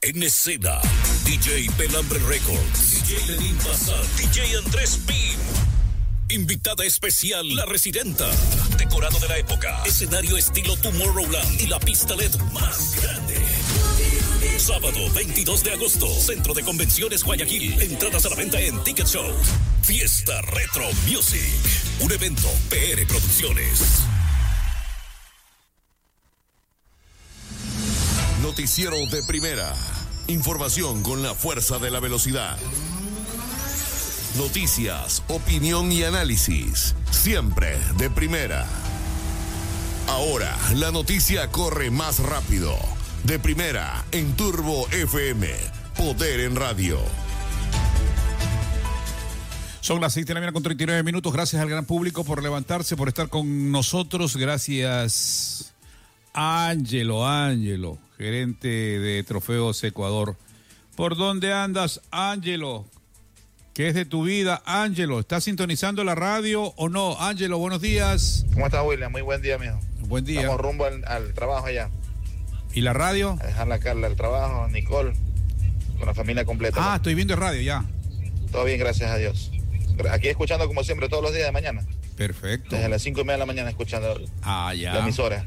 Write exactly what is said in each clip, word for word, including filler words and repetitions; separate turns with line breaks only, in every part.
En escena, D J Pelambre Records, D J Lenin Bazán, D J Andrés Pim. Invitada especial, La Residenta. Decorado de la época, escenario estilo Tomorrowland y la pista L E D más grande. Sábado veintidós de agosto, Centro de Convenciones Guayaquil. Entradas a la venta en Ticket Show. Fiesta Retro Music. Un evento P R Producciones.
Noticiero de primera. Información con la fuerza de la velocidad. Noticias, opinión y análisis. Siempre de primera. Ahora, la noticia corre más rápido. De primera, en Turbo F M. Poder en radio.
Son las seis de la mañana con treinta y nueve minutos. Gracias al gran público por levantarse, por estar con nosotros. Gracias, Ángelo, Ángelo, gerente de Trofeos Ecuador. ¿Por dónde andas, Ángelo? ¿Qué es de tu vida, Ángelo? ¿Estás sintonizando la radio o no? Ángelo, buenos días.
¿Cómo estás, William? Muy buen día, mijo.
Buen día.
Estamos rumbo al, al trabajo allá.
¿Y la radio?
A dejar la Carla al trabajo, Nicole, con la familia completa.
Ah,
¿no?
Estoy viendo el radio ya.
Todo bien, gracias a Dios. Aquí escuchando como siempre todos los días de mañana.
Perfecto.
Desde las cinco y media de la mañana escuchando
ah, ya.
la emisora.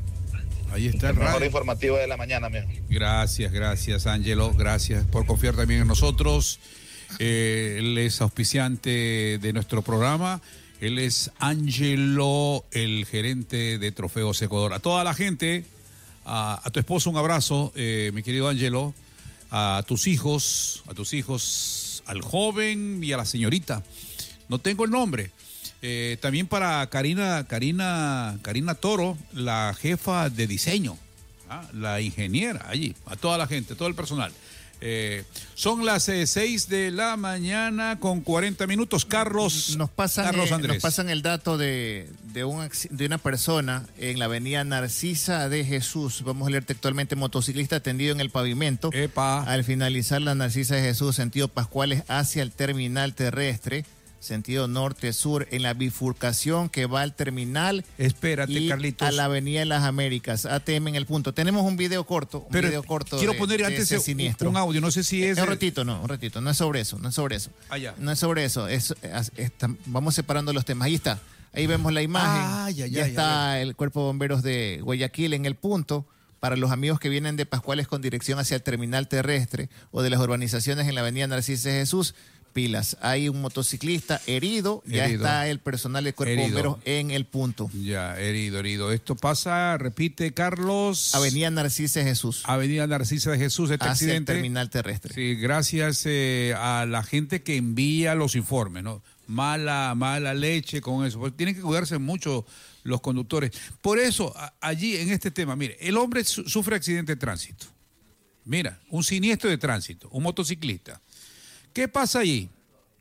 Ahí está el,
el mejor
radio.
informativo de la mañana, mijo.
Gracias, gracias, Ángelo. Gracias por confiar también en nosotros. Eh, él es auspiciante de nuestro programa. Él es Ángelo, el gerente de Trofeos Ecuador. A toda la gente, a, a tu esposo un abrazo, eh, mi querido Ángelo, a tus hijos, a tus hijos, al joven y a la señorita. No tengo el nombre. Eh, también para Karina, Karina, Karina Toro, la jefa de diseño, ¿ah? La ingeniera allí, a toda la gente, todo el personal. Eh, son las eh, seis de la mañana con cuarenta minutos. Carlos,
nos pasan,
Carlos
eh,
Andrés.
nos pasan el dato de, de, un, de una persona en la avenida Narcisa de Jesús. Vamos a leer textualmente: motociclista tendido en el pavimento.
Epa.
Al finalizar la Narcisa de Jesús, sentido Pascuales hacia el terminal terrestre, sentido norte-sur, en la bifurcación que va al terminal.
Espérate,
y
Carlitos.
a la avenida de las Américas, A T M en el punto. Tenemos un video corto, un
Pero
video corto
quiero
de,
poner
de
antes
ese siniestro.
un audio, no sé si es...
Un ratito, no, un ratito, no es sobre eso, no es sobre eso.
Ah, ya.
No es sobre eso, es, es, es, vamos separando los temas. Ahí está, ahí vemos la imagen,
Ah, ya, ya,
ya está
ya.
el Cuerpo de Bomberos de Guayaquil en el punto. Para los amigos que vienen de Pascuales con dirección hacia el terminal terrestre o de las urbanizaciones en la avenida Narcisa de Jesús, pilas. Hay un motociclista herido, ya
Herido.
está el personal del Cuerpo de
Herido.
Bomberos en el punto.
Ya, herido, herido. Esto pasa, repite, Carlos.
Avenida Narcisa de Jesús.
Avenida Narcisa de Jesús, este
hacia
accidente.
el terminal terrestre.
Sí, gracias eh, a la gente que envía los informes, ¿no? Mala, mala leche con eso. Porque tienen que cuidarse mucho los conductores. Por eso, a, allí en este tema, mire, el hombre su, sufre accidente de tránsito. Mira, un siniestro de tránsito, un motociclista. ¿Qué pasa allí?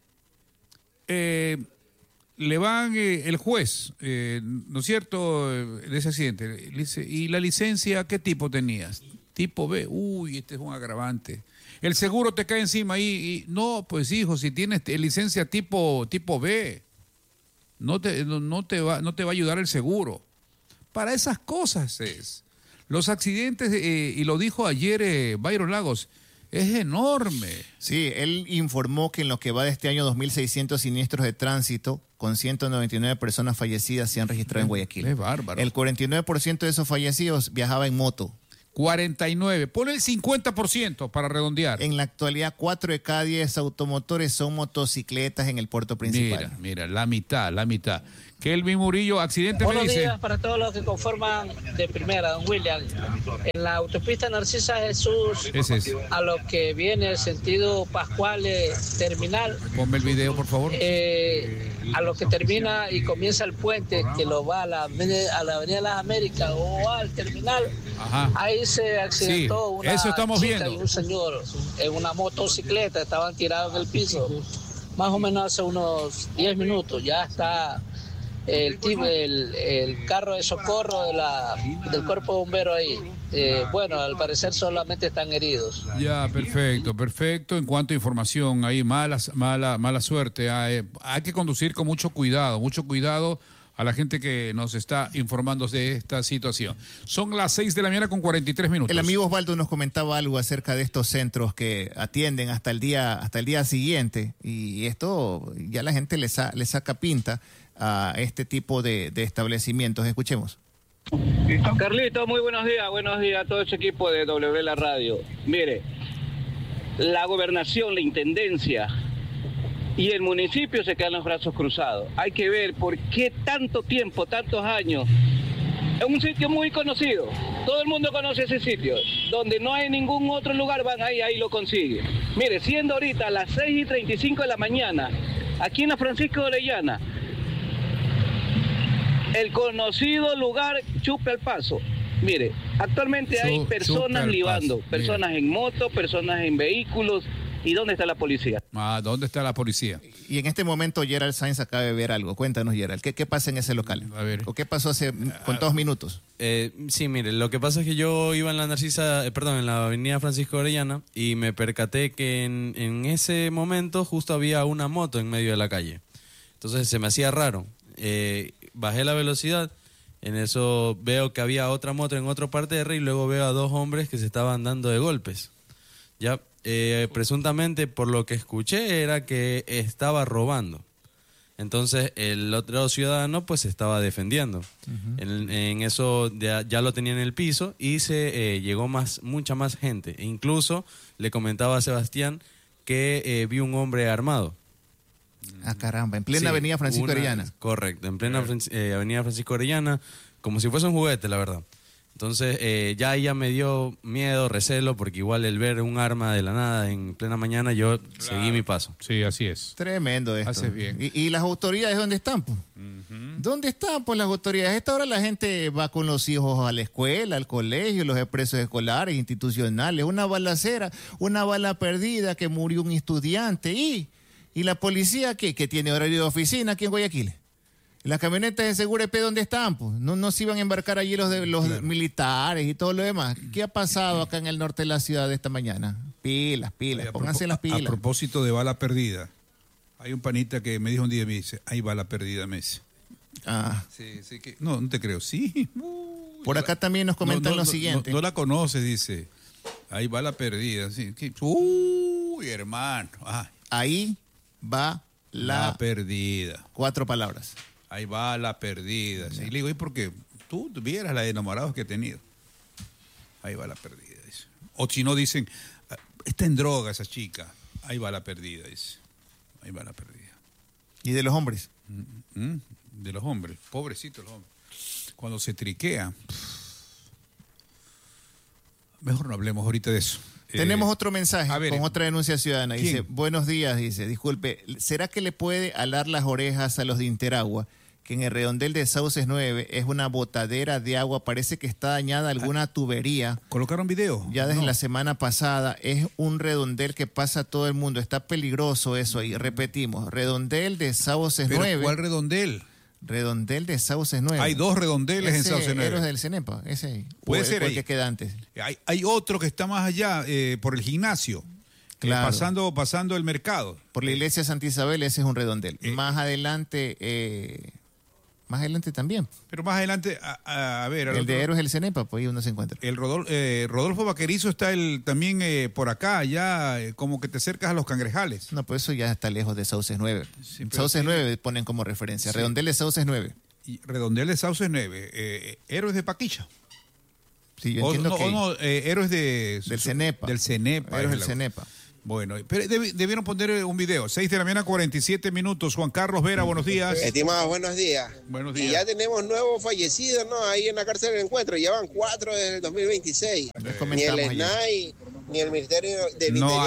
Eh, le van eh, el juez, eh, ¿no es cierto?, de ese accidente. Le dice, ¿y la licencia qué tipo tenías? Tipo B. Uy, este es un agravante. El seguro te cae encima ahí. Y, no, pues hijo, si tienes licencia tipo, tipo B, no te, no, no, te va, no te va a ayudar el seguro. Para esas cosas es. Los accidentes, eh, y lo dijo ayer eh, Byron Lagos, es enorme.
Sí, él informó que en lo que va de este año, dos mil seiscientos siniestros de tránsito con ciento noventa y nueve personas fallecidas se han registrado en Guayaquil.
Es bárbaro.
El cuarenta y nueve por ciento de esos fallecidos viajaba en moto.
cuarenta y nueve. Pon el cincuenta por ciento para redondear.
En la actualidad, cuatro de cada diez automotores son motocicletas en el puerto principal.
Mira, mira, la mitad, la mitad. Kelvin Murillo, accidente
Buenos
me dice.
días para todos los que conforman de primera, don William. En la autopista Narcisa Jesús,
Ese es.
a lo que viene el sentido Pascuales Terminal,
Ponme el video, por favor.
eh, a lo que termina y comienza el puente que lo va a la, a la Avenida de las Américas o al terminal.
Ajá.
Ahí se accidentó
Sí,
una
eso estamos
chica
viendo.
y un señor en una motocicleta, estaban tirados en el piso, más o menos hace unos diez minutos. Ya está el, tipo, el, el carro de socorro de la, del cuerpo de bomberos ahí. Eh, bueno, al parecer solamente están heridos.
Ya, perfecto, perfecto. En cuanto a información, ahí mala, mala, mala suerte. Hay, hay que conducir con mucho cuidado, mucho cuidado a la gente que nos está informando de esta situación. Son las seis de la mañana con cuarenta y tres minutos.
El amigo Osvaldo nos comentaba algo acerca de estos centros que atienden hasta el día, hasta el día siguiente, y esto ya la gente le, sa- le saca pinta a este tipo de, de establecimientos. Escuchemos.
Carlito, muy buenos días, buenos días a todo ese equipo de W La Radio. Mire, la gobernación, la intendencia y el municipio se quedan los brazos cruzados. Hay que ver por qué tanto tiempo, tantos años. Es un sitio muy conocido, todo el mundo conoce ese sitio, donde no hay ningún otro lugar, van ahí, ahí lo consiguen. Mire, siendo ahorita a las seis y treinta y cinco de la mañana, aquí en la Francisco de Orellana, el conocido lugar Chupe al Paso. Mire, actualmente hay
Chu-
personas
Chupe al
libando,
Paso,
personas
mire.
en moto, personas en vehículos. ¿Y dónde está la policía?
Ah, ¿dónde está la policía?
Y en este momento Gerald Sainz acaba de ver algo. Cuéntanos, Gerald, ¿qué, qué pasa en ese local?
A ver.
¿O qué pasó hace con dos minutos?
Eh, sí, mire, lo que pasa es que yo iba en la Narcisa, eh, perdón, en la avenida Francisco Orellana y me percaté que en, en ese momento justo había una moto en medio de la calle. Entonces se me hacía raro. Eh, bajé la velocidad, en eso veo que había otra moto en otra parte de red y luego veo a dos hombres que se estaban dando de golpes. Ya, eh, presuntamente por lo que escuché era que estaba robando. Entonces el otro ciudadano pues se estaba defendiendo. Uh-huh. en, en eso ya, ya lo tenía en el piso y se eh, llegó más mucha más gente. E incluso le comentaba a Sebastián que eh, vi un hombre armado.
Ah, caramba, en plena
Sí,
avenida Francisco
una-
Orellana.
Correcto, en plena eh, avenida Francisco Orellana, como si fuese un juguete, la verdad. Entonces eh, ya ella me dio miedo, recelo, porque igual el ver un arma de la nada en plena mañana, yo
Claro.
seguí mi paso.
Sí, así es.
Tremendo esto.
Haces bien.
¿Y, y las autoridades dónde están? Pues?
Uh-huh.
¿Dónde están pues las autoridades? A esta hora la gente va con los hijos a la escuela, al colegio, los expresos escolares, institucionales. Una balacera, una bala perdida que murió un estudiante. ¿Y, y la policía qué? ¿Que tiene horario de oficina aquí en Guayaquil? Las camionetas de Seguro E P, ¿dónde están? Pues no, no se iban a embarcar allí los, de, los
Claro.
militares y todo lo demás. ¿Qué ha pasado acá en el norte de la ciudad esta mañana? Pilas, pilas,
Oye, a
pónganse
propo-
las pilas.
A propósito de bala perdida, hay un panita que me dijo un día, me dice, hay bala perdida, me dice.
Ah.
Sí, sí que, no, no te creo, sí. Uy,
Por acá también nos comentan
no, no,
lo
no,
siguiente.
No, no la conoces, dice. Hay bala perdida, sí. ¿Qué? Uy, hermano. Ay,
Ahí va
la,
la
perdida.
cuatro palabras.
Hay bala perdida. Sí. Y le digo, ¿y por qué? Tú vieras la de enamorados que he tenido. Ahí va la perdida, dice. O si no dicen, "Ah, está en droga esa chica. Ahí va la perdida, dice. Ahí va la perdida.
¿Y de los hombres?
¿Mm? De los hombres, pobrecitos los hombres. Cuando se triquea. Mejor no hablemos ahorita de eso.
Tenemos
Eh,
otro mensaje
a ver,
con otra denuncia ciudadana. Dice,
¿quién?
buenos días, dice, disculpe, ¿será que le puede alar las orejas a los de Interagua? Que en el redondel de Sauces nueve es una botadera de agua, parece que está dañada alguna tubería.
¿Colocaron video?
Ya desde
No.
la semana pasada es un redondel que pasa todo el mundo. Está peligroso eso ahí. Repetimos, redondel de Sauces
¿Pero
nueve.
cuál redondel?
Redondel de Sauces nueve.
Hay dos redondeles en
Ese
Sauces nueve.
Héroes del Cenepa, ese ahí.
Puede
O el-
ser
o el
ahí.
que queda antes.
Hay, hay otro que está más allá, eh, por el gimnasio,
Claro.
eh, pasando, pasando el mercado.
Por la iglesia Santa Isabel, ese es un redondel.
Eh,
más adelante, eh, más adelante también.
Pero más adelante, a, a- a ver. al
El
otro-
de Héroes del Cenepa, pues ahí uno se encuentra.
El Rodol- eh, Rodolfo Vaquerizo está el, también eh, por acá, ya eh, como que te acercas a los cangrejales.
No, pues eso ya está lejos de Sauces nueve.
Sí, pero
Sauces
tiene-
nueve ponen como referencia.
Sí.
Redondel de Sauces nueve.
Y Redondel de Sauces nueve, eh, Héroes de Paquicha.
Sí, yo
O
entiendo
no,
que
o no, eh, Héroes de...
del Cenepa.
Del Cenepa.
Héroes
es
del
la-
Cenepa.
Bueno, pero debi- debieron poner un video. seis de la mañana, cuarenta y siete minutos. Juan Carlos Vera, buenos días.
Estimados, buenos días.
Buenos
Y
días.
ya tenemos nuevos fallecidos, ¿no? Ahí en la cárcel del encuentro. Ya van cuatro desde el dos mil veintiséis.
Les
Ni el
comentamos ayer.
S N A I, ni el Ministerio del
No
Interior